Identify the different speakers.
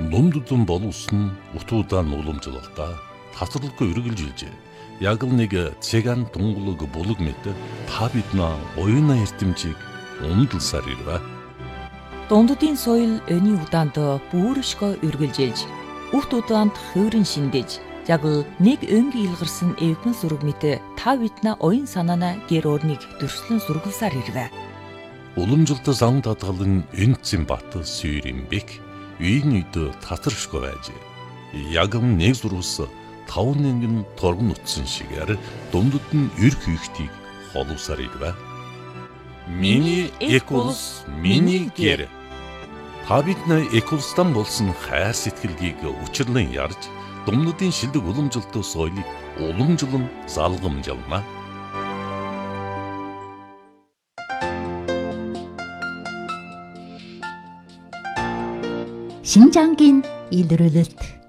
Speaker 1: Дундулан боловсон утуудаан уламжлалтаа тасралгүй үргэлжилжээ. Яг л нэг цэган тунгалаг булаг мэт та биднээ оюуна эрдэмжийг ундалсаар ирвэ.
Speaker 2: Дунддын соёл өний удаанд бүршгөө үргэлжилж, урт удаанд хувирын шиндэж, яг л нэг өнгийн илгарсан эвгэн сүрэг мэт та биднээ оюун санаана гэр орныг дөрслөн сургалсаар ирвэ.
Speaker 1: Уламжлалт зам татгалан энцэн бат сүйрэмбек үйн үйд татаршгүй байжээ. Яг нэг зурвас 5,000 торгон утсан шигээр дундад нь эр хийхтийг холовсаар ирвэ. Миний эколс, миний гэр. Та бидний эколстан болсон хайр сэтгэлгийг учирлан ярьж, дундадын шилдэг уламжлалт соёлыг уламжлан залгамжлана.
Speaker 3: 신장긴 일르르르트